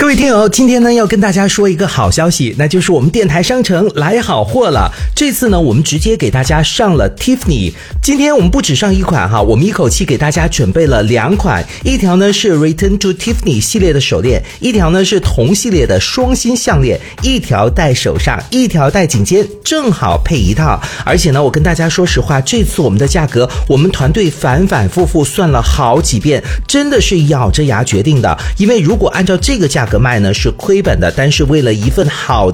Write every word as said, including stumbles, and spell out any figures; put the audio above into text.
各位听友，今天呢要跟大家说一个好消息，那就是我们电台商城来好货了。这次呢我们直接给大家上了 Tiffany， 今天我们不只上一款哈，我们一口气给大家准备了两款，一条呢是 Return to Tiffany 系列的手链，一条呢是同系列的双星项链，一条戴手上，一条戴颈肩，正好配一套。而且呢我跟大家说实话，这次我们的价格我们团队反反复复算了好几遍，真的是咬着牙决定的，因为如果按照这个价格卖呢是亏本的，但是为了一份好